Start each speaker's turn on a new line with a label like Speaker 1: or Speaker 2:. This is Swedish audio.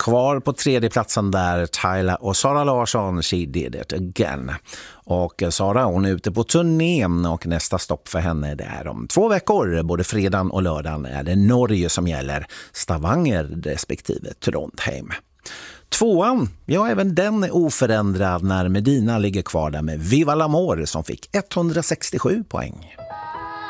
Speaker 1: Kvar på tredje platsen där Tyla och Sara Larsson, She Did It Again. Och Sara, hon är ute på turnén och nästa stopp för henne det är om 2 veckor. Både fredagen och lördagen är det Norge som gäller, Stavanger respektive Trondheim. 2:an, ja även den är oförändrad när Medina ligger kvar där med Viva l'Amor som fick 167 poäng.